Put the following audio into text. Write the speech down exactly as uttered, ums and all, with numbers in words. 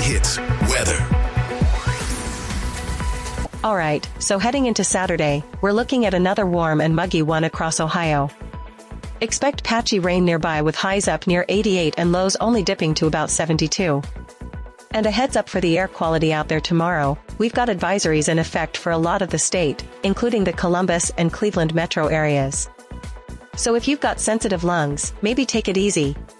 Hits weather. Alright, so heading into Saturday, we're looking at another warm and muggy one across Ohio. Expect patchy rain nearby with highs up near eighty-eight and lows only dipping to about seventy-two. And a heads up for the air quality out there tomorrow, we've got advisories in effect for a lot of the state, including the Columbus and Cleveland metro areas. So if you've got sensitive lungs, maybe take it easy,